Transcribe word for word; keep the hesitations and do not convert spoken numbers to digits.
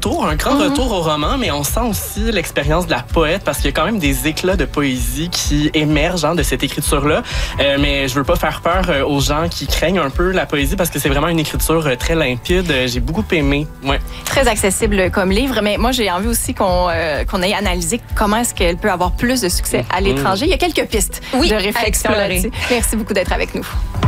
retour, un grand mm-hmm. retour au roman, mais on sent aussi l'expérience de la poète parce qu'il y a quand même des éclats de poésie qui émergent hein, de cette écriture-là. Euh, mais je veux pas faire peur euh, aux gens qui craignent un peu la poésie parce que c'est vraiment une écriture euh, très limpide. Euh, j'ai beaucoup aimé. Ouais. Très accessible comme livre, mais moi j'ai envie aussi qu'on euh, qu'on ait analysé comment est-ce qu'elle peut avoir plus de succès à l'étranger. Mm-hmm. Il y a quelques pistes oui, de réflexion là-dessus. Merci beaucoup d'être avec nous.